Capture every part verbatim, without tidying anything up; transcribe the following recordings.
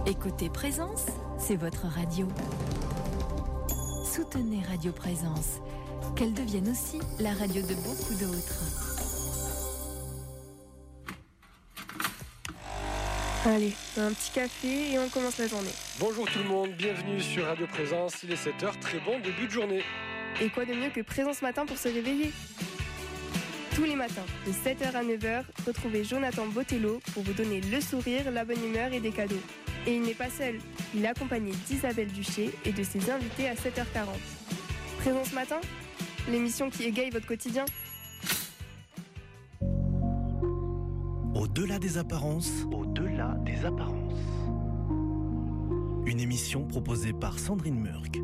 Écoutez Présence, c'est votre radio. Soutenez Radio Présence, qu'elle devienne aussi la radio de beaucoup d'autres. Allez, un petit café et on commence la journée. Bonjour tout le monde, bienvenue sur Radio Présence, il est sept heures, très bon début de journée. Et quoi de mieux que Présence Matin pour se réveiller ? Tous les matins, de sept heures à neuf heures, retrouvez Jonathan Botello pour vous donner le sourire, la bonne humeur et des cadeaux. Et il n'est pas seul, il est accompagné d'Isabelle Duché et de ses invités à sept heures quarante. Présence Matin, l'émission qui égaye votre quotidien. Au-delà des apparences, Au-delà des apparences. une émission proposée par Sandrine Murk.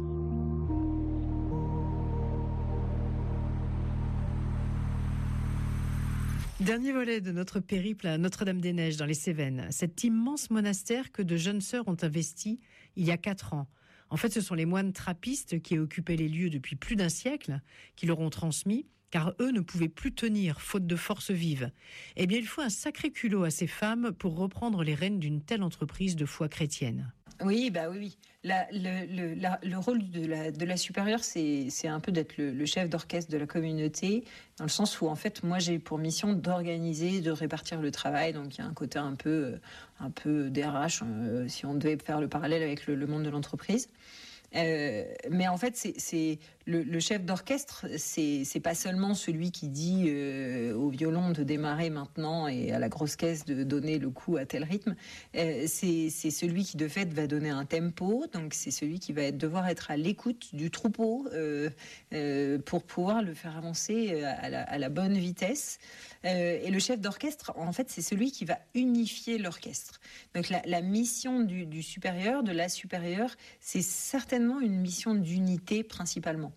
Dernier volet de notre périple à Notre-Dame-des-Neiges dans les Cévennes, cet immense monastère que de jeunes sœurs ont investi il y a quatre ans. En fait, ce sont les moines trappistes qui occupaient les lieux depuis plus d'un siècle qui leur ont transmis, car eux ne pouvaient plus tenir, faute de force vive. Eh bien, il faut un sacré culot à ces femmes pour reprendre les rênes d'une telle entreprise de foi chrétienne. Oui, bah oui, oui. La, le, le, la, le rôle de la, de la supérieure, c'est, c'est un peu d'être le, le chef d'orchestre de la communauté, dans le sens où, en fait, moi, j'ai pour mission d'organiser, de répartir le travail. Donc, il y a un côté un peu, un peu D R H, euh, si on devait faire le parallèle avec le, le monde de l'entreprise. Euh, mais en fait, c'est, c'est le, le chef d'orchestre, c'est, c'est pas seulement celui qui dit euh, au violon de démarrer maintenant et à la grosse caisse de donner le coup à tel rythme. Euh, c'est, c'est celui qui de fait va donner un tempo, donc c'est celui qui va être, devoir être à l'écoute du troupeau euh, euh, pour pouvoir le faire avancer à la, à la bonne vitesse. Euh, et le chef d'orchestre, en fait, c'est celui qui va unifier l'orchestre. Donc la, la mission du, du supérieur, de la supérieure, c'est certainement une mission d'unité principalement.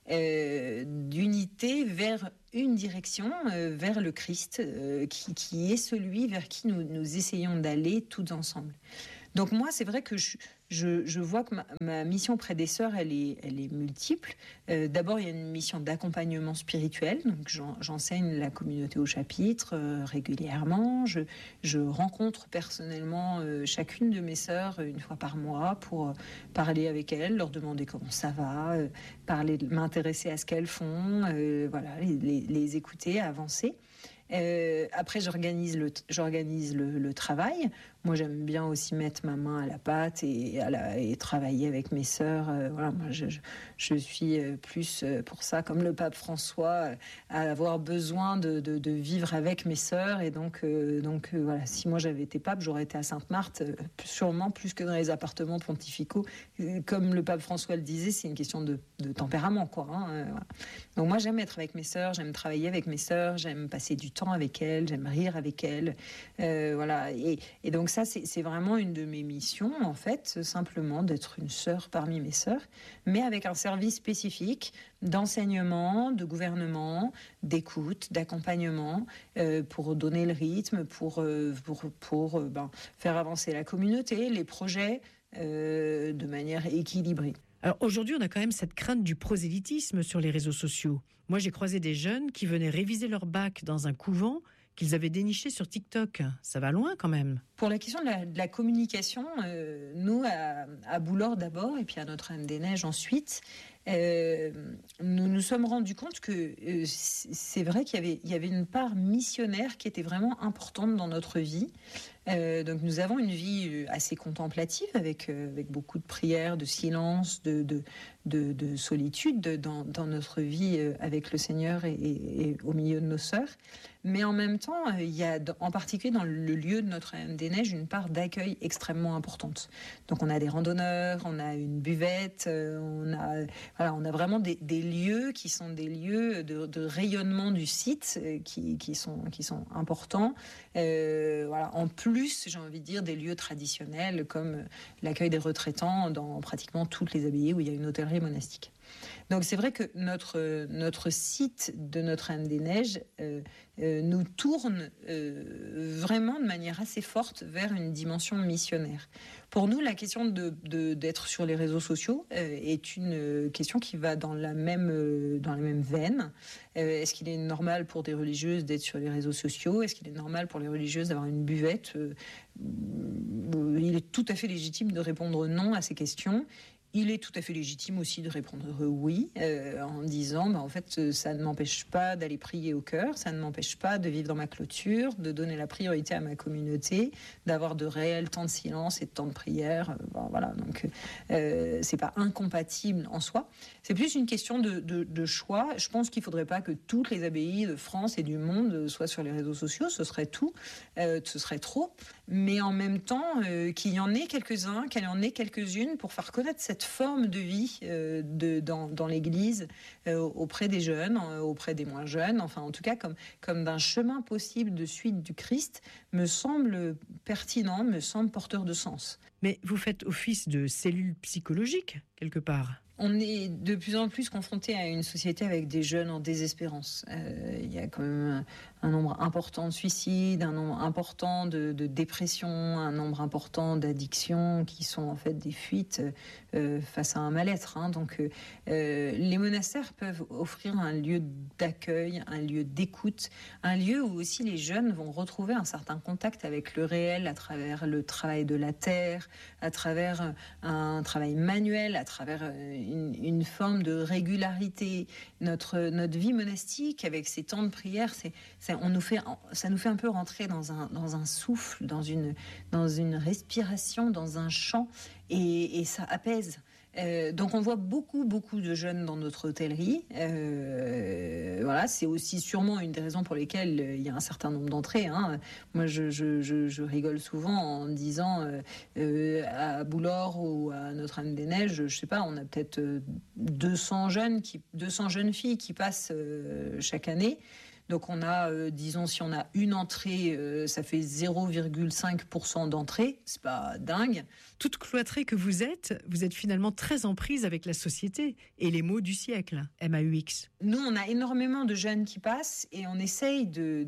Euh, d'unité vers une direction, euh, vers le Christ, euh, qui, qui est celui vers qui nous, nous essayons d'aller tous ensemble. Donc moi, c'est vrai que je, je, je vois que ma, ma mission auprès des sœurs, elle est, elle est multiple. Euh, d'abord, il y a une mission d'accompagnement spirituel. Donc j'en, j'enseigne la communauté au chapitre euh, régulièrement. Je, je rencontre personnellement euh, chacune de mes sœurs une fois par mois pour euh, parler avec elles, leur demander comment ça va, euh, parler, m'intéresser à ce qu'elles font, euh, voilà, les, les, les écouter, avancer. Euh, après, j'organise le, j'organise le, le travail. Moi, j'aime bien aussi mettre ma main à la pâte et, à la, et travailler avec mes sœurs. Euh, voilà, moi, je, je, je suis plus pour ça, comme le pape François, à avoir besoin de, de, de vivre avec mes sœurs. Et donc, euh, donc euh, voilà, si moi j'avais été pape, j'aurais été à Sainte-Marthe, euh, sûrement plus que dans les appartements pontificaux. Comme le pape François le disait, c'est une question de, de tempérament, quoi. Hein, euh, voilà. Donc moi, j'aime être avec mes sœurs, j'aime travailler avec mes sœurs, j'aime passer du temps avec elles, j'aime rire avec elles, euh, voilà. Et, et donc ça, c'est, c'est vraiment une de mes missions, en fait, simplement d'être une sœur parmi mes sœurs, mais avec un service spécifique d'enseignement, de gouvernement, d'écoute, d'accompagnement, euh, pour donner le rythme, pour euh, pour pour euh, ben, faire avancer la communauté, les projets euh, de manière équilibrée. Alors aujourd'hui, on a quand même cette crainte du prosélytisme sur les réseaux sociaux. Moi, j'ai croisé des jeunes qui venaient réviser leur bac dans un couvent qu'ils avaient déniché sur TikTok. Ça va loin quand même. Pour la question de la, de la communication, euh, nous, à, à Boulord d'abord, et puis à Notre-Dame-des-Neiges ensuite, euh, nous nous sommes rendus compte que euh, c'est vrai qu'il y avait, il y avait une part missionnaire qui était vraiment importante dans notre vie. Euh, donc nous avons une vie assez contemplative, avec, euh, avec beaucoup de prières, de silence, de, de, de, de solitude dans, dans notre vie euh, avec le Seigneur et, et, et au milieu de nos sœurs. Mais en même temps, euh, il y a en particulier dans le lieu de Notre-Dame-des-Neiges une part d'accueil extrêmement importante. Donc on a des randonneurs, on a une buvette, euh, on a voilà, on a vraiment des, des lieux qui sont des lieux de, de rayonnement du site euh, qui, qui sont qui sont importants. Euh, voilà, en plus, j'ai envie de dire des lieux traditionnels comme l'accueil des retraitants dans pratiquement toutes les abbayes où il y a une hôtellerie monastique. Donc c'est vrai que notre, notre site de Notre-Dame-des-Neiges euh, euh, nous tourne euh, vraiment de manière assez forte vers une dimension missionnaire. Pour nous, la question de, de, d'être sur les réseaux sociaux euh, est une question qui va dans la même, euh, dans la même veine. Euh, est-ce qu'il est normal pour des religieuses d'être sur les réseaux sociaux ? Est-ce qu'il est normal pour les religieuses d'avoir une buvette ? euh, Il est tout à fait légitime de répondre non à ces questions. Il est tout à fait légitime aussi de répondre oui, euh, en disant, bah, en fait, ça ne m'empêche pas d'aller prier au cœur, ça ne m'empêche pas de vivre dans ma clôture, de donner la priorité à ma communauté, d'avoir de réels temps de silence et de temps de prière. Euh, bon, voilà, donc euh, c'est pas incompatible en soi. C'est plus une question de, de, de choix. Je pense qu'il faudrait pas que toutes les abbayes de France et du monde soient sur les réseaux sociaux. Ce serait tout, euh, ce serait trop. Mais en même temps, euh, qu'il y en ait quelques-uns, qu'il y en ait quelques-unes pour faire connaître cette forme de vie euh, de, dans, dans l'Église euh, auprès des jeunes, euh, auprès des moins jeunes, enfin en tout cas comme, comme d'un chemin possible de suite du Christ, me semble pertinent, me semble porteur de sens. Mais vous faites office de cellule psychologique, quelque part. On est de plus en plus confronté à une société avec des jeunes en désespérance. Euh, il y a quand même un, un nombre important de suicides, un nombre important de, de dépressions, un nombre important d'addictions qui sont en fait des fuites euh, face à un mal-être. Hein. Donc euh, les monastères peuvent offrir un lieu d'accueil, un lieu d'écoute, un lieu où aussi les jeunes vont retrouver un certain contact avec le réel à travers le travail de la terre, à travers un travail manuel, à travers une, une forme de régularité. Notre, notre vie monastique, avec ces temps de prière, c'est, c'est, on nous fait, ça nous fait un peu rentrer dans un, dans un souffle, dans une, dans une respiration, dans un chant, et, et ça apaise. Euh, donc on voit beaucoup beaucoup de jeunes dans notre hôtellerie. Euh, voilà, c'est aussi sûrement une des raisons pour lesquelles euh, il y a un certain nombre d'entrées. Hein. Moi, je, je, je, je rigole souvent en disant euh, euh, à Boulor ou à Notre-Dame-des-Neiges, je sais pas, on a peut-être deux cents jeunes qui, deux cents jeunes filles qui passent euh, chaque année. Donc on a, euh, disons, si on a une entrée, euh, ça fait zéro virgule cinq pour cent d'entrée. C'est pas dingue. Toute cloîtrée que vous êtes, vous êtes finalement très en prise avec la société et les mots du siècle, M A U X. Nous, on a énormément de jeunes qui passent et on essaye de,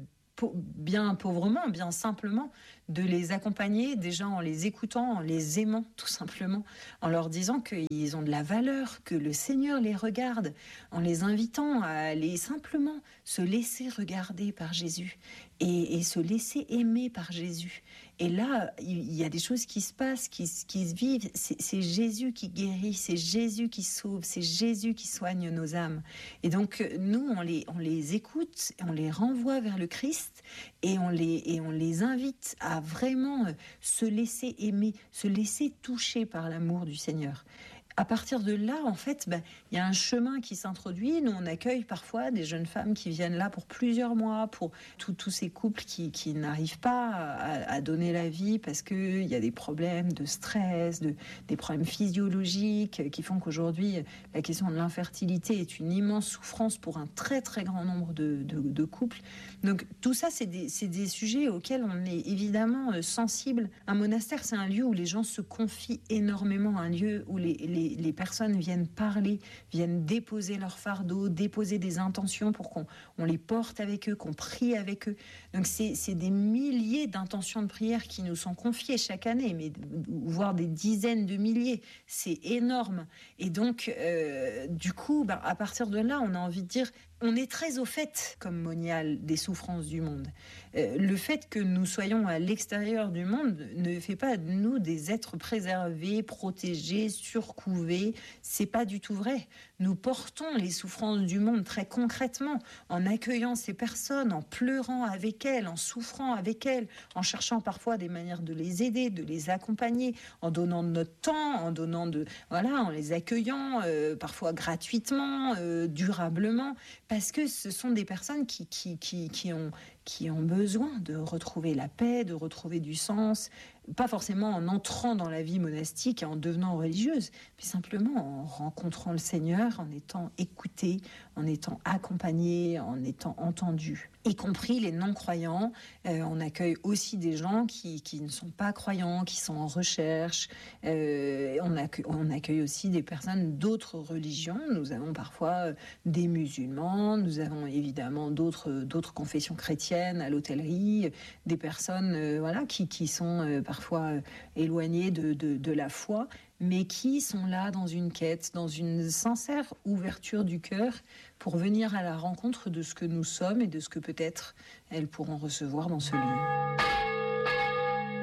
bien pauvrement, bien simplement, de les accompagner déjà en les écoutant, en les aimant tout simplement, en leur disant qu'ils ont de la valeur, que le Seigneur les regarde, en les invitant à aller simplement se laisser regarder par Jésus et, et se laisser aimer par Jésus. Et là, il y a des choses qui se passent, qui, qui se vivent. C'est, c'est Jésus qui guérit, c'est Jésus qui sauve, c'est Jésus qui soigne nos âmes. Et donc, nous, on les, on les écoute, on les renvoie vers le Christ et on les, et on les invite à vraiment se laisser aimer, se laisser toucher par l'amour du Seigneur. À partir de là, en fait, ben, il y a un chemin qui s'introduit. Nous, on accueille parfois des jeunes femmes qui viennent là pour plusieurs mois, pour tous ces couples qui, qui n'arrivent pas à, à donner la vie parce qu'il y a des problèmes de stress, de, des problèmes physiologiques qui font qu'aujourd'hui, la question de l'infertilité est une immense souffrance pour un très, très grand nombre de, de, de couples. Donc, tout ça, c'est des, c'est des sujets auxquels on est évidemment sensible. Un monastère, c'est un lieu où les gens se confient énormément, un lieu où les, les Les, les personnes viennent parler, viennent déposer leur fardeau, déposer des intentions pour qu'on on les porte avec eux, qu'on prie avec eux. Donc c'est, c'est des milliers d'intentions de prière qui nous sont confiées chaque année, mais voire des dizaines de milliers. C'est énorme. Et donc, euh, du coup, bah, à partir de là, on a envie de dire, on est très au fait, comme Monial, des souffrances du monde. Euh, le fait que nous soyons à l'extérieur du monde ne fait pas de nous des êtres préservés, protégés, surcouvés. C'est pas du tout vrai. Nous portons les souffrances du monde très concrètement, en accueillant ces personnes, en pleurant avec elles, en souffrant avec elles, en cherchant parfois des manières de les aider, de les accompagner, en donnant de notre temps, en donnant de, voilà, en les accueillant, euh, parfois gratuitement, euh, durablement. Parce que ce sont des personnes qui, qui, qui, qui, ont, qui ont besoin de retrouver la paix, de retrouver du sens, pas forcément en entrant dans la vie monastique et en devenant religieuse, mais simplement en rencontrant le Seigneur, en étant écoutés, en étant accompagnés, en étant entendus. Y compris les non-croyants. Euh, on accueille aussi des gens qui, qui ne sont pas croyants, qui sont en recherche. Euh, on, accueille, on accueille aussi des personnes d'autres religions. Nous avons parfois des musulmans, nous avons évidemment d'autres, d'autres confessions chrétiennes à l'hôtellerie, des personnes euh, voilà, qui, qui sont euh, parfois euh, éloignées de, de, de la foi, mais qui sont là dans une quête, dans une sincère ouverture du cœur pour venir à la rencontre de ce que nous sommes et de ce que peut-être elles pourront recevoir dans ce lieu.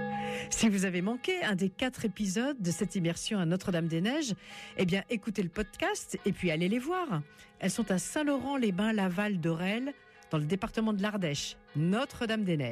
Si vous avez manqué un des quatre épisodes de cette immersion à Notre-Dame-des-Neiges, eh bien écoutez le podcast et puis allez les voir. Elles sont à Saint-Laurent-les-Bains-Laval d'Orel, dans le département de l'Ardèche, Notre-Dame-des-Neiges.